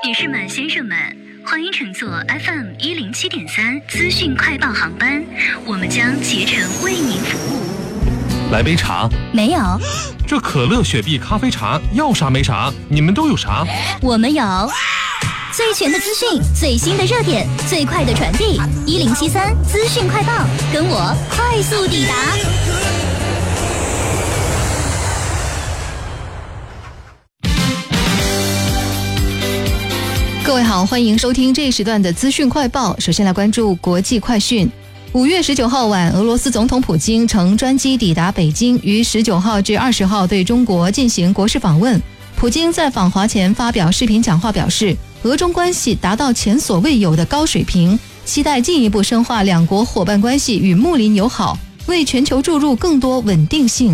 女士们、先生们，欢迎乘坐 FM107.3资讯快报航班，我们将竭诚为您服务。 来杯茶？ 没有。 这可乐、雪碧、咖啡、茶要啥没啥？你们都有啥？ 我们有最全的资讯，最新的热点，最快的传递。1073资讯快报，跟我快速抵达。 各位好，欢迎收听这一时段的资讯快报。首先来关注国际快讯。5月19号晚，俄罗斯总统普京乘专机抵达北京，于19号至20号对中国进行国事访问。普京在访华前发表视频讲话，表示俄中关系达到前所未有的高水平，期待进一步深化两国伙伴关系与睦邻友好，为全球注入更多稳定性。